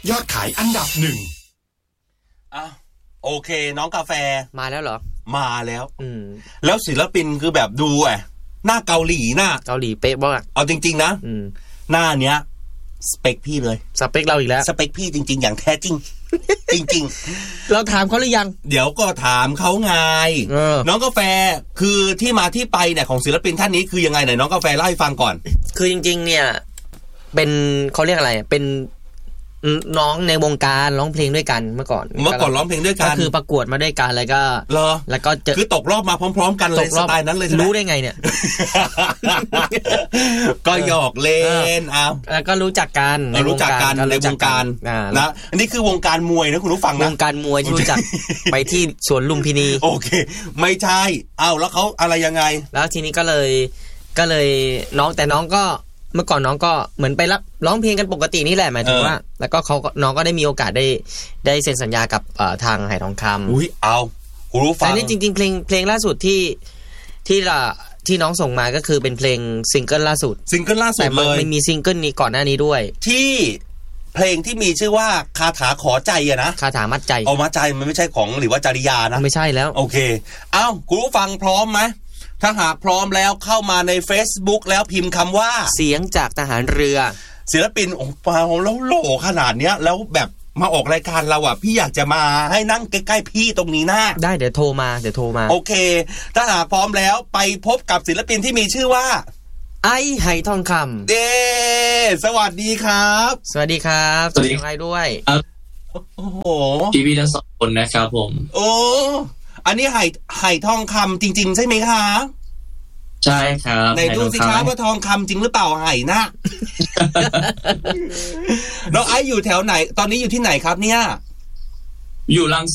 ยอดขายอันดับหนึ่งโอเคน้องกาแฟมาแล้วเหรอมาแล้วแล้วศิลปินคือแบบดูหน้าเกาหลีหน้าเกาหลีเป๊ะมากเอาจริงๆนะหน้าเนี้ยสเปคพี่เลยสเปคเราอีกแล้วสเปคพี่จริงๆอย่างแท้จริง จริงๆเราถามเขาหรือยังเดี๋ยวก็ถามเขาไงน้องกาแฟคือที่มาที่ไปเนี่ยของศิลปินท่านนี้คือยังไงไหนน้องกาแฟเล่าให้ฟังก่อนคือจริงๆเนี่ยเป็นเขาเรียกอะไรเป็นน้องในวงการร้องเพลงด้วยกันเมื่อก่อนร้องเพลงด้วยกันก็คือประกวดมาด้วยกันแล้วก็แล้วก็คือตกรอบมาพร้อมๆกันเลยสไตล์นั้นเลยรู้ได้ไงเนี่ยก็หยอกเล่นแล้วก็รู้จักกันในวงการนะอันนี้คือวงการมวยนะคุณผู้ฟังนะวงการมวยที่รู้จักไปที่สวนลุมพินีโอเคไม่ใช่แล้วเขาอะไรยังไงแล้วทีนี้ก็เลยน้องแต่น้องก็เมื่อก่อนน้องก็เหมือนไปรับร้องเพลงกันปกตินี่แหละหมายถึงว่าแล้วก็น้องก็ได้มีโอกาสได้เซ็นสัญญากับทางไหทองคำอุ้ยคุณรู้ฟังแต่นี่จริงๆเพลงล่าสุดที่น้องส่งมาก็คือเป็นเพลงซิงเกิลล่าสุดเลยแต่มันมีซิงเกิลนี้ก่อนหน้านี้ด้วยที่เพลงที่มีชื่อว่าคาถาขอใจนะคาถามัดใจมัดใจมันไม่ใช่ของหรือว่าจริยานะไม่ใช่แล้วโอเคคุณผู้ฟังพร้อมไหมถ้าหากพร้อมแล้วเข้ามาใน Facebook แล้วพิมพ์คำว่าเสียงจากทหารเรือศิลปินแล้วโหล่ขนาดเนี้ยแล้วแบบมาออกรายการเราพี่อยากจะมาให้นั่งใกล้ๆพี่ตรงนี้นะได้เดี๋ยวโทรมาโอเคถ้าหากพร้อมแล้วไปพบกับศิลปินที่มีชื่อว่าไอ้ไหทองคำสวัสดีครับสวัสดีครับสวัสดีด้วยโอ้โหพี่ทั้งสองคนนะครับผมอันนี้ไหทองคำจริงๆใช่ไหมคะใช่ครับในดูสิครับว่าทองคำจริงหรือเปล่าไหนะน้องไออยู่แถวไหนตอนนี้อยู่ที่ไหนครับเนี่ยอยู่รัง